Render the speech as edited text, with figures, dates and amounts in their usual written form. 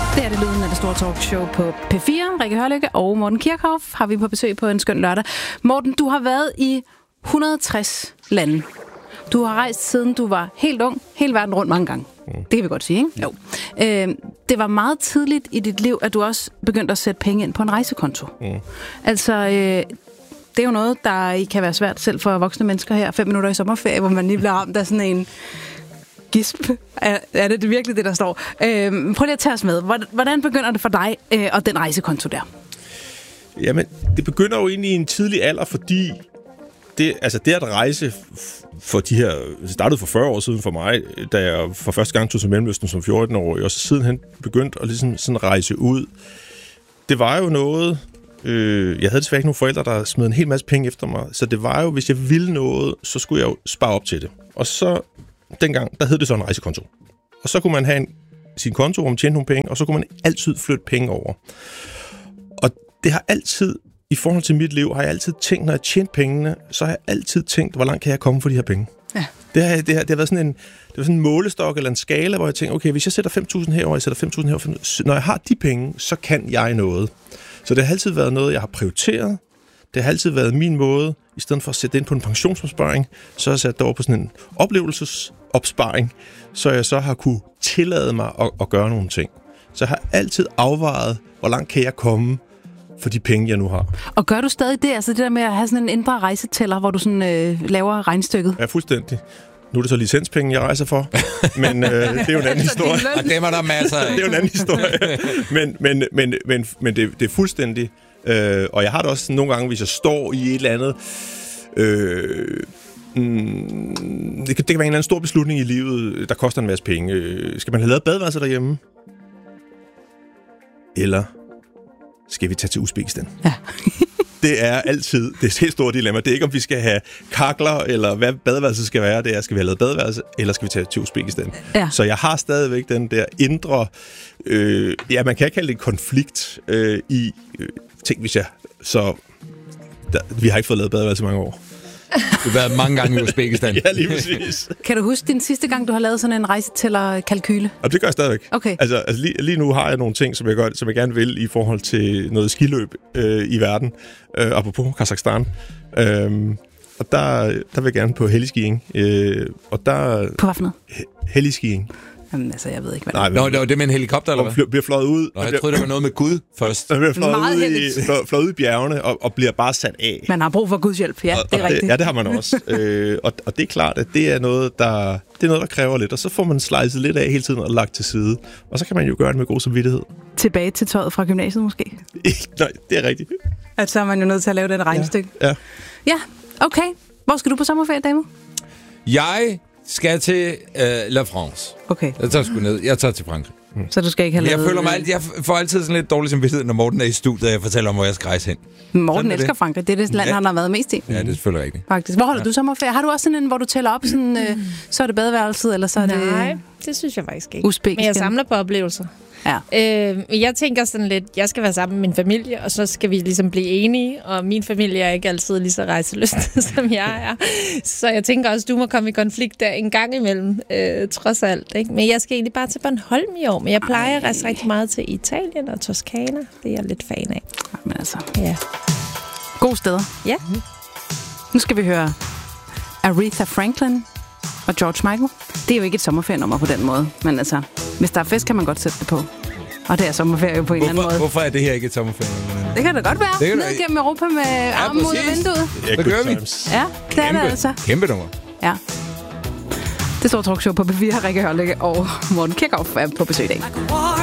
Det er det lyden af det store talkshow på P4. Rikke Hørlykke og Morten Kirchhoff har vi på besøg på en skøn lørdag. Morten, du har været i 160 lande. Du har rejst siden du var helt ung, hele verden rundt mange gange. Det kan vi godt sige, ikke? Jo. Det var meget tidligt i dit liv, at du også begyndte at sætte penge ind på en rejsekonto. Altså, det er jo noget, der kan være svært selv for voksne mennesker her. 5 minutter i sommerferie, hvor man lige bliver ramt af sådan en gisp. Er det virkelig det, der står? Prøv lige at tage os med. Hvordan begynder det for dig og den rejsekonto der? Jamen, det begynder jo egentlig i en tidlig alder, fordi det at rejse for de her, det startede for 40 år siden for mig, da jeg for første gang tog til Mellemøsten som 14-årig, og så sidenhen begyndte at ligesom sådan rejse ud. Det var jo noget, jeg havde desværre ikke nogen forældre, der smed en hel masse penge efter mig, så det var jo, hvis jeg ville noget, så skulle jeg jo spare op til det. Og så dengang, der hed det så en rejsekonto. Og så kunne man have sin konto, hvor man tjente nogle penge, og så kunne man altid flytte penge over. Og det har altid, i forhold til mit liv, har jeg altid tænkt, når jeg tjente pengene, så har jeg altid tænkt, hvor langt kan jeg komme for de her penge? Ja. Det har været sådan en målestok eller en skala, hvor jeg tænker, okay, hvis jeg sætter 5.000 herover, jeg sætter 5.000 herover, når jeg har de penge, så kan jeg noget. Så det har altid været noget, jeg har prioriteret. Det har altid været min måde, i stedet for at sætte det ind på en pensionsopsparing, så har jeg sat det over på sådan en oplevelsesopsparing, så jeg så har kunne tillade mig at gøre nogle ting. Så jeg har altid afvejet, hvor langt kan jeg komme for de penge, jeg nu har. Og gør du stadig det? Altså det der med at have sådan en indre rejsetæller, hvor du sådan laver regnstykket? Ja, fuldstændig. Nu er det så licenspenge, jeg rejser for, men det er jo en anden historie. Og dem er der masser af. Det er jo en anden historie. Men det er fuldstændig. Og jeg har det også nogle gange, hvis jeg står i et eller andet... Det kan være en eller anden stor beslutning i livet, der koster en masse penge. Skal man have lavet badeværelser derhjemme? Eller skal vi tage til Uzbekistan? Ja. Det er altid det helt store dilemma. Det er ikke, om vi skal have kakler, eller hvad badeværelset skal være. Det er, skal vi have lavet badeværelse, eller skal vi tage til Uzbekistan? Ja. Så jeg har stadigvæk den der indre... man kan kalde det en konflikt i... Tænk, hvis jeg... vi har ikke fået lavet badeværelse i mange år. Du har været mange gange i Uzbekistan. Ja, lige præcis. Kan du huske din sidste gang, du har lavet sådan en rejsetæller-kalkyle? Og det gør jeg stadigvæk. Okay. Altså lige nu har jeg nogle ting, som jeg gerne vil i forhold til noget skiløb i verden. Apropos Kazakhstan. Og der vil jeg gerne på heliskiing. Og der... På hvad for noget? Heliskiing. Jamen, altså, jeg ved ikke, hvad det er. Nå, det er med en helikopter, eller hvad? Bliver fløjet ud. Nå, jeg troede, det var noget med Gud først. Der bliver fløjet ud i bjergene og bliver bare sat af. Man har brug for Guds hjælp, ja, det er rigtigt. Ja, det har man også. Og det er klart, at det er noget, der kræver lidt. Og så får man slicet lidt af hele tiden og lagt til side. Og så kan man jo gøre det med god samvittighed. Tilbage til tøjet fra gymnasiet, måske? Nej, det er rigtigt. Altså, så er man jo nødt til at lave den regnestykke. Ja, okay. Hvor skal du på sommerferie, David? Jeg skal til La France. Okay. Jeg tager sgu ned. Jeg tager til Frankrig. Så du skal ikke have lavet... Jeg får altid sådan lidt dårlig samvittighed, når Morten er i studiet, og jeg fortæller om, hvor jeg skal rejse hen. Morten elsker Frankrig. Det er det land, han har været mest i. Ja, det er selvfølgelig rigtigt. Faktisk. Hvor holder du sommerferie? Har du også sådan en, hvor du tæller op, sådan, så er det badeværelset, eller så er det... Nej, det synes jeg faktisk ikke. Uzbekistan. Men jeg samler på oplevelser. Ja. Jeg tænker sådan lidt, jeg skal være sammen med min familie, og så skal vi ligesom blive enige, og min familie er ikke altid lige så rejseløst, som jeg er. Så jeg tænker også, du må komme i konflikt der en gang imellem, trods alt. Ikke? Men jeg skal egentlig bare til Bornholm i år, men jeg plejer at rejse rigtig meget til Italien og Toskana. Det er jeg lidt fan af. Men altså... Ja. Gode steder. Ja. Nu skal vi høre Aretha Franklin og George Michael. Det er jo ikke et sommerferienummer på den måde, men altså, hvis der er fest, kan man godt sætte det på. Og det er sommerferie jo på en eller anden måde. Hvorfor er det her ikke et sommerferie? Det kan da godt være. Ned gennem Europa med armen mod vinduet. Ja, det gør vi. Ja, det er det altså. Kæmpe nummer. Ja. Det står talkshow på P4. Rikke Hørlykke og Morten Kirchhoff er på besøg i dag.